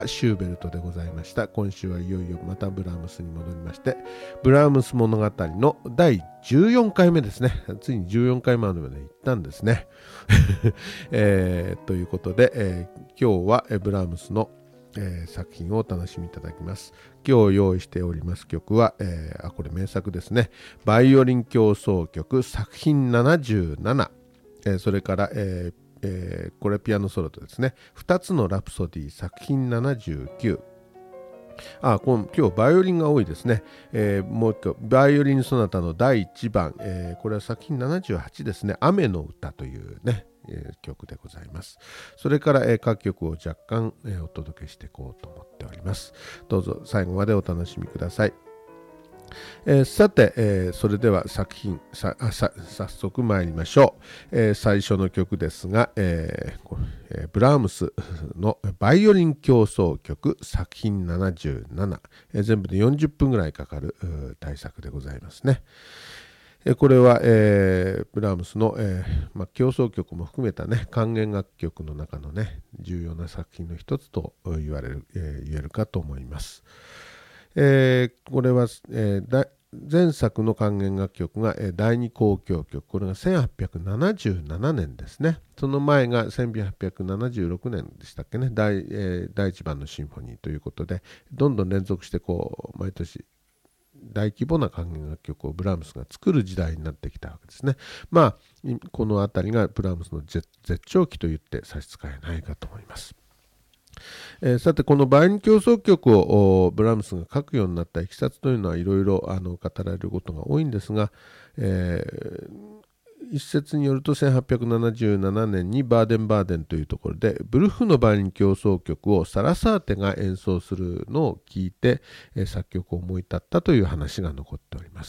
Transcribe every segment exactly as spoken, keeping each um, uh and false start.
シューベルトでございました。今週はいよいよまたブラームスに戻りまして、ブラームス物語のだいじゅうよんかいめですね。ついにじゅうよんかいまで行ったんですね、えー、ということで、えー、今日はブラームスの、えー、作品をお楽しみいただきます。今日用意しております曲は、えー、あこれ名作ですね。バイオリン協奏曲作品ななじゅうなな、えー、それから、えーえー、これピアノソロとですね、ふたつのラプソディ作品ななじゅうきゅう、あ今今日バイオリンが多いですね、えー、もう一個バイオリンソナタのだいいちばん、えー、これは作品ななじゅうはちですね、雨の歌というね、えー、曲でございます。それから、えー、各曲を若干、えー、お届けしていこうと思っております。どうぞ最後までお楽しみください。えー、さて、えー、それでは作品さあさ早速参りましょう。えー、最初の曲ですが、えーえー、ブラームスのバイオリン協奏曲作品ななじゅうなな、えー、全部でよんじゅっぷんぐらいかかる大作でございますね。えー、これは、えー、ブラームスの、えーまあ、協奏曲も含めたね管弦楽曲の中のね重要な作品の一つと言われる、えー、言えるかと思います。えー、これは、えー、前作の管弦楽曲が、えー、だいに交響曲、これがせんはっぴゃくななじゅうななねんですね。その前がせんはっぴゃくななじゅうろくねんでしたっけね、第、えー、第いちばんのシンフォニーということで、どんどん連続してこう毎年大規模な管弦楽曲をブラームスが作る時代になってきたわけですね。まあこの辺りがブラームスの絶頂期と言って差し支えないかと思います。えー、さてこのバイオリン協奏曲をブラームスが書くようになったいきさつというのはいろいろ語られることが多いんですが、えー、一説によるとせんはっぴゃくななじゅうななねんにバーデンバーデンというところでブルフのバイオリン協奏曲をサラサーテが演奏するのを聞いて、えー、作曲を思い立ったという話が残っております。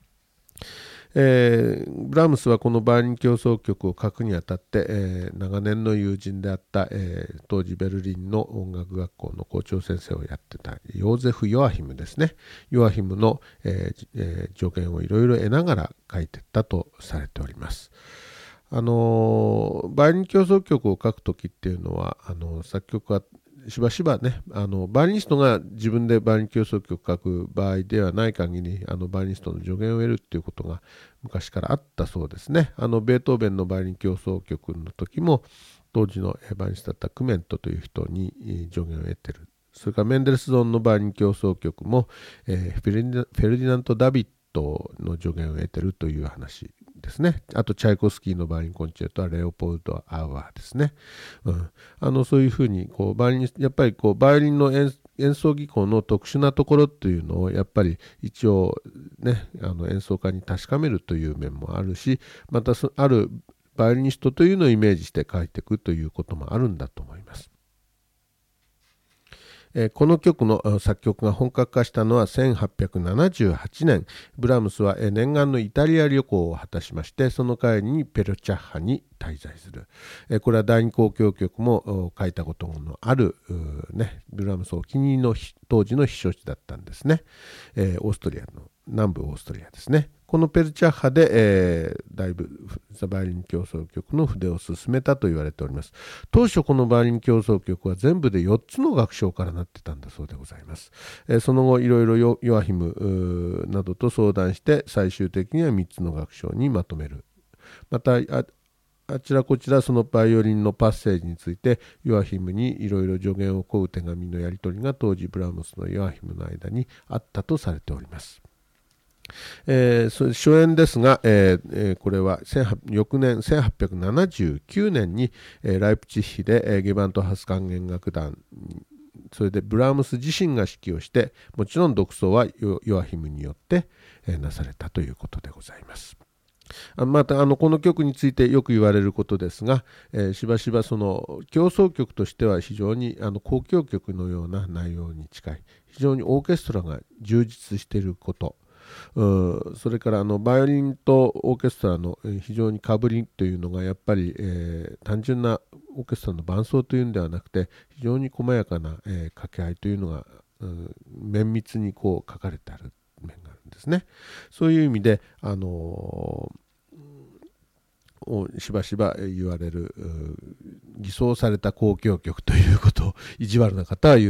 えー、ブラームスはこのバイオリン協奏曲を書くにあたって、えー、長年の友人であった、えー、当時ベルリンの音楽学校の校長先生をやってたヨーゼフ・ヨアヒムですね。ヨアヒムの、えーえー、助言をいろいろ得ながら書いていったとされております。あのー、バイオリン協奏曲を書くときっていうのはあのー、作曲はしばしばね、あのバイオリニストが自分でバイオリン協奏曲を書く場合ではない限り、あのバイオリニストの助言を得るっていうことが昔からあったそうですね。あのベートーベンのバイオリン協奏曲の時も当時のバイオリニストだったクメントという人に助言を得てる。それからメンデルスゾーンのバイオリン協奏曲も、えー、フェルディナント・ダビッドの助言を得てるという話ですね。あとチャイコフスキーのバイオリンコンチェルトはレオポルド・アウアーですね。うん、あのそういうふうにこうバイオリンやっぱりこうバイオリンの 演, 演奏技巧の特殊なところっていうのをやっぱり一応ねあの演奏家に確かめるという面もあるし、またあるバイオリニストというのをイメージして書いていくということもあるんだと思います。この曲の作曲が本格化したのはせんはっぴゃくななじゅうはちねん、ブラームスは念願のイタリア旅行を果たしまして、その帰りにペルチャッハに滞在する。これは第二交響曲も書いたことのある、ね、ブラームスお気に入りの当時の避暑地だったんですね。オーストリアの南部オーストリアですね。このペルチャッハで、えー、だいぶザ・バイオリン協奏曲の筆を進めたと言われております。当初このバイオリン協奏曲は全部でよっつの楽章からなってたんだそうでございます。えー、その後いろいろヨヨアヒムなどと相談して最終的にはみっつの楽章にまとめる。またああちらこちらそのバイオリンのパッセージについてヨアヒムにいろいろ助言を請う手紙のやり取りが当時ブラームスのヨアヒムの間にあったとされております。えー、それ初演ですが、えーえー、これは翌年せんはっぴゃくななじゅうきゅうねんに、えー、ライプチッヒで、えー、ゲバントハス管弦楽団、それでブラームス自身が指揮をして、もちろん独奏はヨヨアヒムによって、えー、なされたということでございます。またあのこの曲についてよく言われることですが、えー、しばしばその協奏曲としては非常にあの交響曲のような内容に近い、非常にオーケストラが充実していること、それからあのバイオリンとオーケストラの非常にかぶりというのがやっぱり、えー、単純なオーケストラの伴奏というんではなくて非常に細やかな、えー、掛け合いというのが、うん、綿密にこう書かれてある面があるんですね。そういう意味で、あのーをしばしば言われる、偽装された交響曲ということを意地悪な方は言う